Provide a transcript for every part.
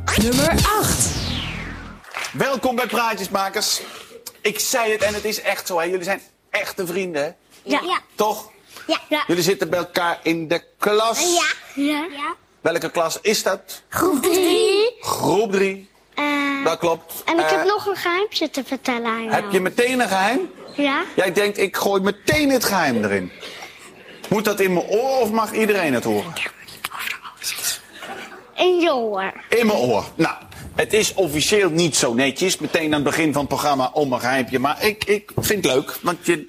Nummer 8. Welkom bij Praatjesmakers. Ik zei het en het is echt zo, hè. Jullie zijn echte vrienden, hè? Ja. Toch? Ja. Jullie zitten bij elkaar in de klas. Ja. Welke klas is dat? Groep 3. Groep 3. Dat klopt. En ik heb nog een geheimje te vertellen aan jou. Heb je meteen een geheim? Ja? Jij denkt, ik gooi meteen het geheim erin. Moet dat in mijn oor of mag iedereen het horen? In je oor. In mijn oor. Nou, het is officieel niet zo netjes. Meteen aan het begin van het programma om een geheimpje. Maar ik vind het leuk, want je...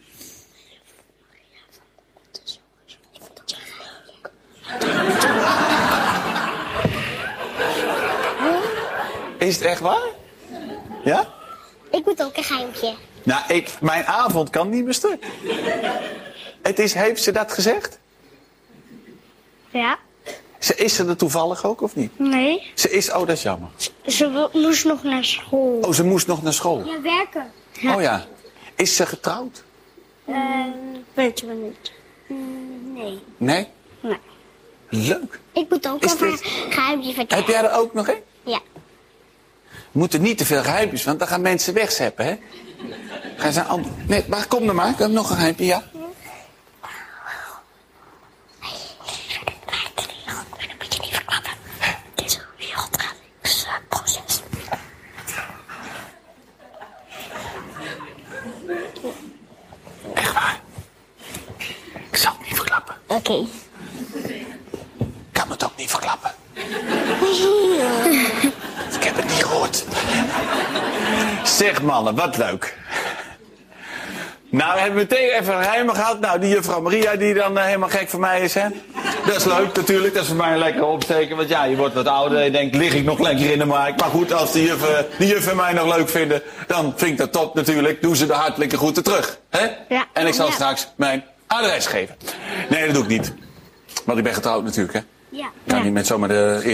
Is het echt waar? Ja? Ik moet ook een geheimje. Nou, mijn avond kan niet meer stuk. Heeft ze dat gezegd? Ja? Is ze er toevallig ook, of niet? Nee. Oh, dat is jammer. Ze moest nog naar school. Oh, ze moest nog naar school. Ja, werken. Oh ja. Is ze getrouwd? Weten we niet. Nee. Nee? Nee. Leuk. Ik moet ook Is even dit- een geheimje vertellen. Heb jij er ook nog een? Ja. We moeten niet te veel geheimpjes, want dan gaan mensen wegzeppen, hè? Gaan ze nee, maar kom dan maar. Ik heb nog een geheimpje, ja? Dat moet je niet verklappen. Dit is een wereldreizingsproces. Echt waar? Ik zal het niet verklappen. Oké. Ik kan het ook niet verklappen. Ik heb het niet gehoord. Zeg mannen, wat leuk. Nou, we hebben meteen even een geheim gehad. Nou, die juffrouw Maria die dan helemaal gek voor mij is, hè. Dat is leuk natuurlijk, dat is voor mij een lekkere opsteken. Want ja, je wordt wat ouder en je denkt, lig ik nog lekker in de markt. Maar goed, als die juffen mij nog leuk vinden, dan vind ik dat top natuurlijk. Doen ze de hartelijke groeten terug, hè. Ja. En ik zal Ja. straks mijn adres geven. Nee, dat doe ik niet. Want ik ben getrouwd natuurlijk, hè. Ja. Ik kan niet met zomaar de